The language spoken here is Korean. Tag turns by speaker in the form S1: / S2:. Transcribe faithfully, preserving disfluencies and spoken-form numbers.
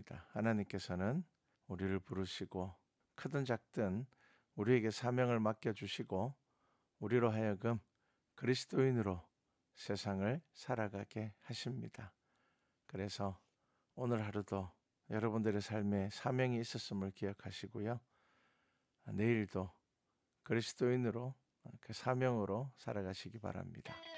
S1: 것입니다. 하나님께서는 우리를 부르시고 크든 작든 우리에게 사명을 맡겨주시고 우리로 하여금 그리스도인으로 세상을 살아가게 하십니다. 그래서 오늘 하루도 여러분들의 삶에 사명이 있었음을 기억하시고요. 내일도 그리스도인으로 그 사명으로 살아가시기 바랍니다.